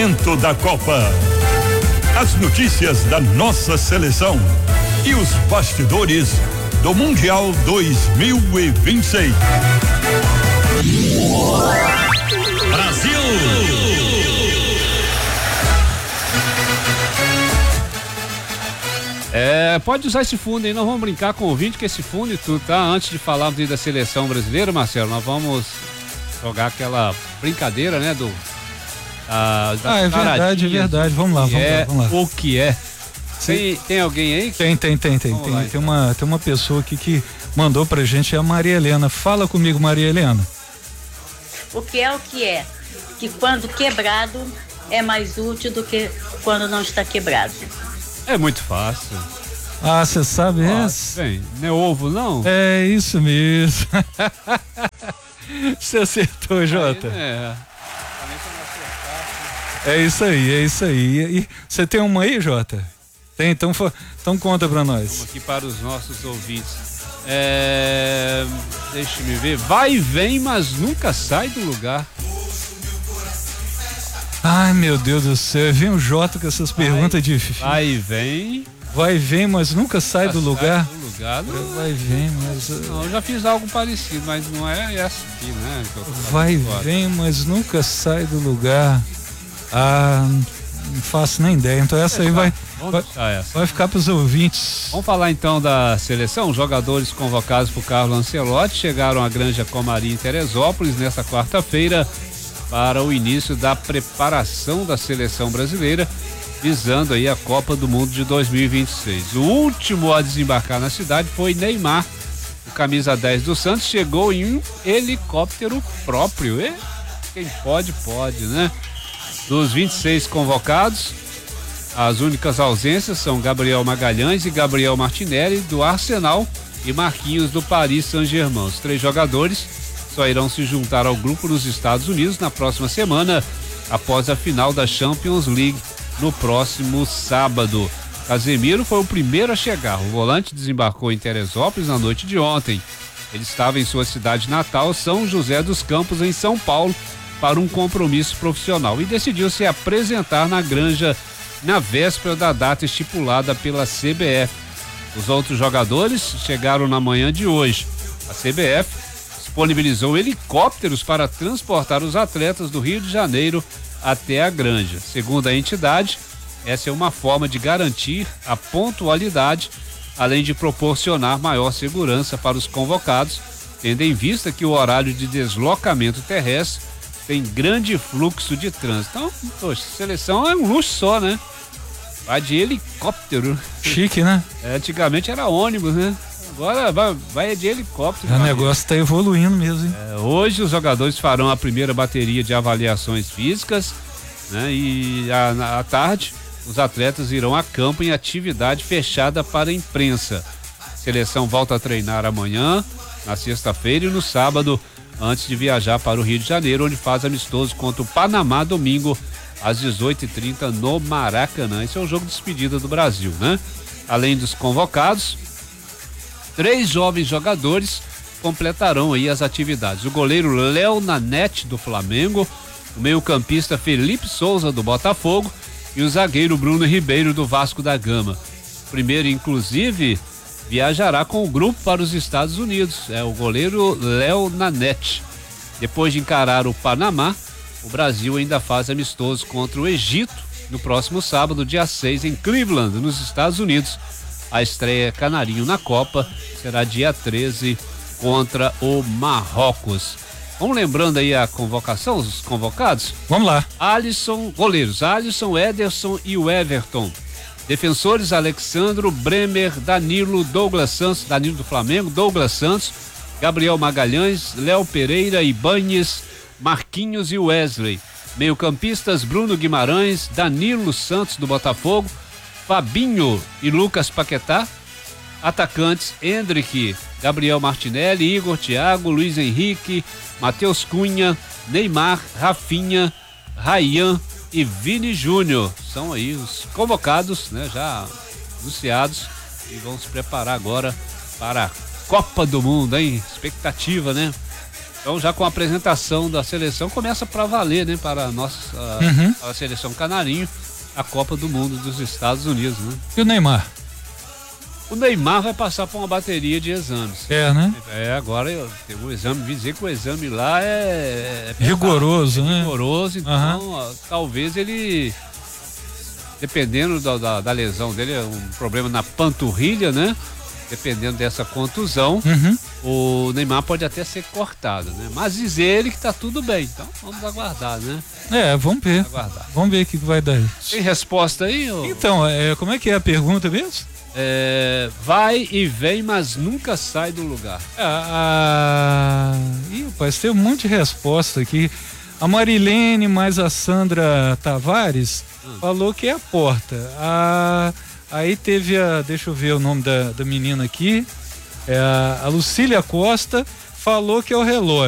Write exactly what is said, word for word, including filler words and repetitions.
momento da Copa. As notícias da nossa seleção e os bastidores do Mundial dois mil e vinte e seis. Brasil! É, pode usar esse fundo aí, nós vamos brincar com o ouvinte que esse fundo e tudo, tá? Antes de falarmos aí da seleção brasileira, Marcelo, nós vamos jogar aquela brincadeira, né, do ah, da ah, é verdade, é verdade, vamos lá, vamos é lá, vamos lá. O que é? Tem, tem alguém aí? Tem, tem, tem, tem, tem, lá, tem então. uma, tem uma pessoa aqui que mandou pra gente, é a Maria Helena. Fala comigo, Maria Helena. O que é o que é? Que quando quebrado é mais útil do que quando não está quebrado. É muito fácil. Ah, você sabe essa? Bem, não é ovo, não? É isso mesmo. Você acertou, Jota. Aí, é. É isso aí, é isso aí. E você tem uma aí, Jota? Tem, então, então conta pra nós. Vamos aqui para os nossos ouvintes. É, deixa eu ver. Vai e vem, mas nunca sai do lugar. Ai, meu Deus do céu, vem o Jota com essas vai, perguntas difíceis. Vai e vem. Vai e vem, mas nunca sai nunca do lugar. Sai do lugar não. Vai e vem, mas. Não, eu já fiz algo parecido, mas não é essa aqui, né? Vai e vem, mas nunca sai do lugar. Ah, não faço nem ideia. Então essa é, aí vai, vai, essa. vai ficar para os ouvintes. Vamos falar então da seleção. Os jogadores convocados por Carlo Ancelotti chegaram à Granja Comari em Teresópolis nesta quarta-feira para o início da preparação da seleção brasileira, visando aí a Copa do Mundo de dois mil e vinte e seis. O último a desembarcar na cidade foi Neymar. O camisa dez do Santos chegou em um helicóptero próprio. E quem pode, pode, né? Dos vinte e seis convocados, as únicas ausências são Gabriel Magalhães e Gabriel Martinelli do Arsenal e Marquinhos do Paris Saint-Germain. Os três jogadores só irão se juntar ao grupo nos Estados Unidos na próxima semana, após a final da Champions League no próximo sábado. Casemiro foi o primeiro a chegar. O volante desembarcou em Teresópolis na noite de ontem. Ele estava em sua cidade natal, São José dos Campos, em São Paulo, para um compromisso profissional e decidiu se apresentar na Granja na véspera da data estipulada pela C B F. Os outros jogadores chegaram na manhã de hoje. A C B F disponibilizou helicópteros para transportar os atletas do Rio de Janeiro até a Granja. Segundo a entidade, essa é uma forma de garantir a pontualidade, além de proporcionar maior segurança para os convocados, tendo em vista que o horário de deslocamento terrestre tem grande fluxo de trânsito. Então, poxa, seleção é um luxo só, né? Vai de helicóptero. Chique, né? É, antigamente era ônibus, né? Agora vai, vai de helicóptero. O negócio está evoluindo mesmo, hein? É, hoje os jogadores farão a primeira bateria de avaliações físicas, né? E à, à tarde os atletas irão a campo em atividade fechada para a imprensa. A seleção volta a treinar amanhã, na sexta-feira e no sábado, antes de viajar para o Rio de Janeiro, onde faz amistoso contra o Panamá domingo às dezoito e trinta no Maracanã. Esse é o jogo de despedida do Brasil, né? Além dos convocados, três jovens jogadores completarão aí as atividades. O goleiro Léo Nanete, do Flamengo, o meio-campista Felipe Souza, do Botafogo, e o zagueiro Bruno Ribeiro, do Vasco da Gama. O primeiro, inclusive, viajará com o grupo para os Estados Unidos. É o goleiro Léo Nanete. Depois de encarar o Panamá, o Brasil ainda faz amistoso contra o Egito no próximo sábado, dia seis, em Cleveland, nos Estados Unidos. A estreia canarinho na Copa será dia treze contra o Marrocos. Vamos lembrando aí a convocação, os convocados? Vamos lá. Alisson, goleiros, Alisson, Ederson e o Everton. Defensores, Alexandro, Bremer, Danilo, Douglas Santos, Danilo do Flamengo, Douglas Santos, Gabriel Magalhães, Léo Pereira, Ibañez, Marquinhos e Wesley. Meio-campistas, Bruno Guimarães, Danilo Santos do Botafogo, Fabinho e Lucas Paquetá. Atacantes, Endrick, Gabriel Martinelli, Igor Thiago, Luiz Henrique, Matheus Cunha, Neymar, Rafinha, Rayhan e Vini Júnior. São aí os convocados, né? Já anunciados e vão se preparar agora para a Copa do Mundo, hein? Expectativa, né? Então, já com a apresentação da seleção, começa para valer, né? Para a nossa Uhum. a seleção canarinho, a Copa do Mundo dos Estados Unidos, né? E o Neymar? O Neymar vai passar por uma bateria de exames. É, né? É, agora eu tenho o exame, vi dizer que o exame lá é, é rigoroso, é né? Rigoroso, então Uhum. ó, talvez ele, dependendo da, da, da lesão dele, é um problema na panturrilha, né? Dependendo dessa contusão, Uhum. o Neymar pode até ser cortado, né? Mas diz ele que tá tudo bem, então vamos aguardar, né? É, vamos ver. Aguardar. Vamos ver o que que vai dar. Tem resposta aí? Ou... Então, é, como é que é a pergunta mesmo? É, vai e vem, mas nunca sai do lugar. Ah, ah, ih, rapaz, tem um monte de resposta aqui. A Marilene mais a Sandra Tavares Hum. falou que é a porta. Ah, aí teve a, deixa eu ver o nome da, da menina aqui, é a, a Lucília Costa falou que é o relógio.